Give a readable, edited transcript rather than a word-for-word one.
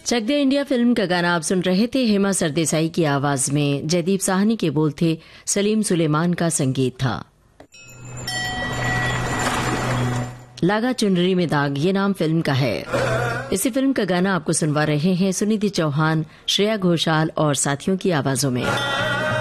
चक दे India film का गाना आप सुन रहे थे हेमा सरदेसाई की आवाज में। जयदीप साहनी के बोल थे, सलीम सुलेमान का संगीत था। लागा चुनरी में दाग ये नाम फिल्म का है। इसी फिल्म का गाना आपको सुनवा रहे हैं सुनिधि चौहान, श्रेया घोषाल और साथियों की आवाजों में।